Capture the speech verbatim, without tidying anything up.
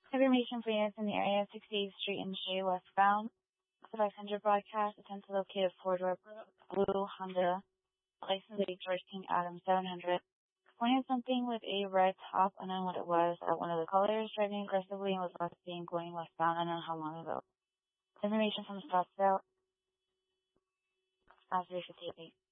Information for units in the area, sixty-eighth Street and J westbound. five hundred broadcast, attempt to locate a four-door blue Honda, license plate George King Adams seven hundred. Pointed something with a red top, unknown what it was, at one of the colors, driving aggressively and was last seen going westbound, unknown how long ago. Information from Scottsdale, uh, three fifty-eight.